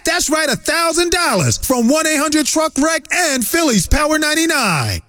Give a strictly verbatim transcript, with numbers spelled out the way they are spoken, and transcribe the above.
That's right, one thousand dollars from one eight hundred truck wreck and Phillies Power ninety-nine.